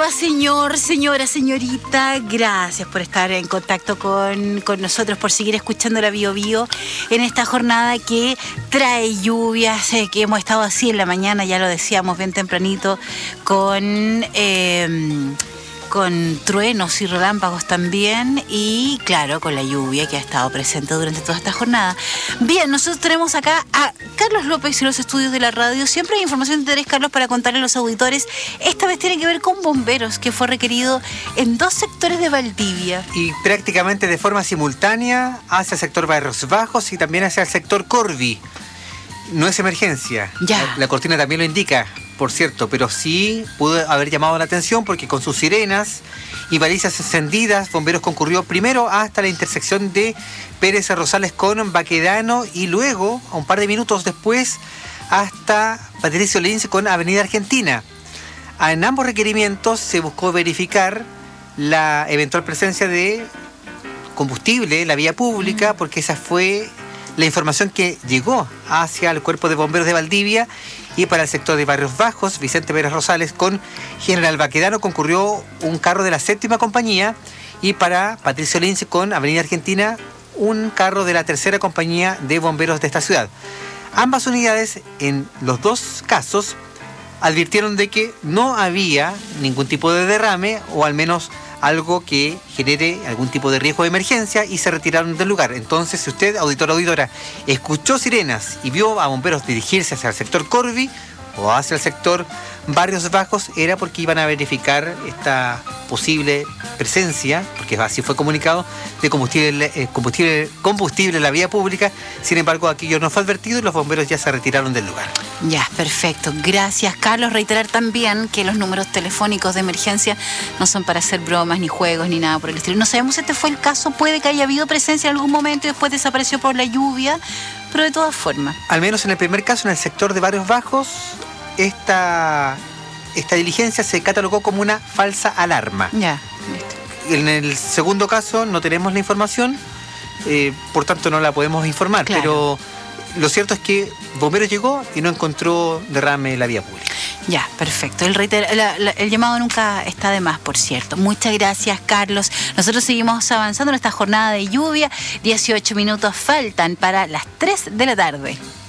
va, señor, señora, señorita? Gracias por estar en contacto con nosotros, por seguir escuchando la Bio Bio en esta jornada que trae lluvias, que hemos estado así en la mañana, ya lo decíamos bien tempranito, con truenos y relámpagos también, y claro, con la lluvia que ha estado presente durante toda esta jornada. Bien, nosotros tenemos acá a Carlos López en los estudios de la radio. Siempre hay información de interés, Carlos, para contarle a los auditores. Esta vez tiene que ver con bomberos, que fue requerido en 2 sectores de Valdivia. Y prácticamente de forma simultánea hacia el sector Barrios Bajos y también hacia el sector Corvi. No es emergencia. Ya. La cortina también lo indica, por cierto, pero sí pudo haber llamado la atención porque con sus sirenas y balizas encendidas, bomberos concurrió primero hasta la intersección de Pérez Rosales con Baquedano y luego, a un par de minutos después, hasta Patricio Lins con Avenida Argentina. En ambos requerimientos se buscó verificar la eventual presencia de combustible en la vía pública, porque esa fue la información que llegó hacia el Cuerpo de Bomberos de Valdivia. Y para el sector de Barrios Bajos, Vicente Pérez Rosales con General Baquedano concurrió un carro de la 7ª compañía, y para Patricio Lins con Avenida Argentina un carro de la 3ª compañía de bomberos de esta ciudad. Ambas unidades, en los 2 casos, advirtieron de que no había ningún tipo de derrame, o al menos algo que genere algún tipo de riesgo de emergencia, y se retiraron del lugar. Entonces, si usted, auditor o auditora, escuchó sirenas y vio a bomberos dirigirse hacia el sector Corvi o hacia el sector Barrios Bajos, era porque iban a verificar esta posible presencia, porque así fue comunicado, de combustible en la vía pública. Sin embargo, aquello no fue advertido y los bomberos ya se retiraron del lugar. Ya, perfecto. Gracias, Carlos. Reiterar también que los números telefónicos de emergencia no son para hacer bromas, ni juegos, ni nada por el estilo. No sabemos si este fue el caso. Puede que haya habido presencia en algún momento y después desapareció por la lluvia, pero de todas formas. Al menos en el primer caso, en el sector de Barrios Bajos, esta diligencia se catalogó como una falsa alarma. Ya. En el segundo caso no tenemos la información, por tanto no la podemos informar, claro. Pero lo cierto es que Bomberos llegó y no encontró derrame en la vía pública. Ya, perfecto. El llamado nunca está de más, por cierto. Muchas gracias, Carlos. Nosotros seguimos avanzando en esta jornada de lluvia. 18 minutos faltan para las 3 de la tarde.